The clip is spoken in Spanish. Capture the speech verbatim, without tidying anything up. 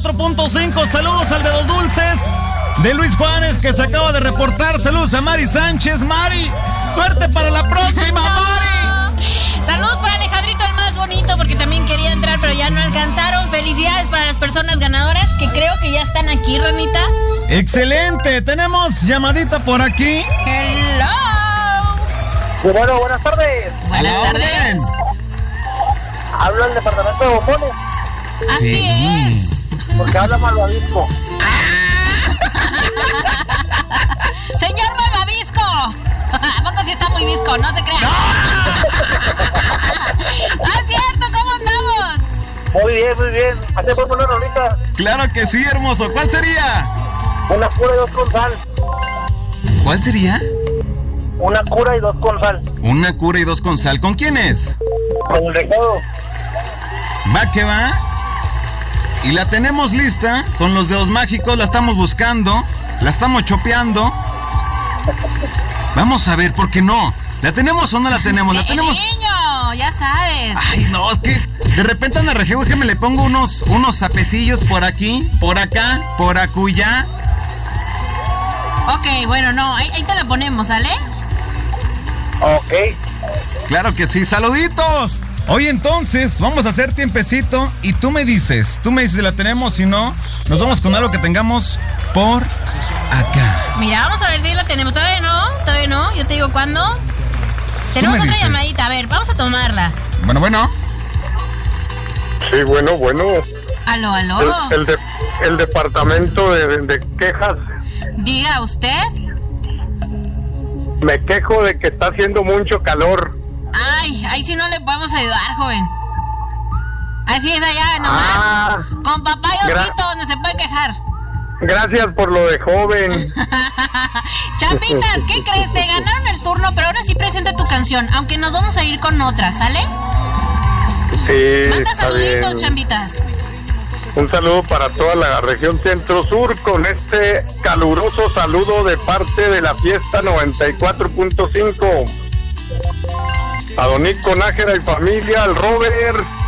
cuatro punto cinco. Saludos al de los dulces de Luis Juárez, que se acaba de reportar. Saludos a Mari Sánchez. Mari, suerte para la próxima, no. Mari. Saludos para Alejandrito, el más bonito, porque también quería entrar, pero ya no alcanzaron. Felicidades para las personas ganadoras, que creo que ya están aquí, Ranita. Excelente, tenemos llamadita por aquí. Hello. Bueno, buenas tardes. Buenas Hola, tardes. Habla el departamento de bombones. Así sí. es. Porque habla Malvavisco. Señor Malvavisco. ¿A poco sí está muy visco? No se crean. ¡Ah, cierto! ¿Cómo andamos? Muy bien, muy bien. ¿Hace por una rolita? Claro que sí, hermoso. ¿Cuál sería? Una cura y dos con sal. ¿Cuál sería? Una cura y dos con sal. Una cura y dos con sal. ¿Con quién es? Con el recado. Va que va. Y la tenemos lista con los dedos mágicos. La estamos buscando. La estamos chopeando. Vamos a ver, ¿por qué no? ¿La tenemos o no la tenemos? La Sí, tenemos. niño, ya sabes. Ay, no, es que de repente anda rejego, déjame le pongo unos, unos zapecillos por aquí, por acá, por acullá. Ok, bueno, no, ahí, ahí te la ponemos, ¿sale? Ok. Claro que sí, saluditos. Oye, entonces, vamos a hacer tiempecito y tú me dices, tú me dices si la tenemos, si no, nos vamos con algo que tengamos por acá. Mira, vamos a ver si la tenemos. Todavía no, todavía no. Yo te digo cuándo. Tenemos me otra dices. llamadita. A ver, vamos a tomarla. Bueno, bueno. Sí, bueno, bueno. Aló, aló. El, el, de, el departamento de, de quejas. Diga usted. Me quejo de que está haciendo mucho calor. Ay, ahí sí no le podemos ayudar, joven. Así es allá, nomás. Ah, Con papá y gra- osito, donde se puede quejar. gracias por lo de joven. Champitas, ¿qué crees? Te ganaron el turno, pero ahora sí presenta tu canción, aunque nos vamos a ir con otra, ¿sale? Sí, Manda está saluditos, bien. champitas. Un saludo para toda la región centro-sur con este caluroso saludo de parte de la fiesta noventa y cuatro punto cinco. A Don Nico Nájera y familia, al Robert,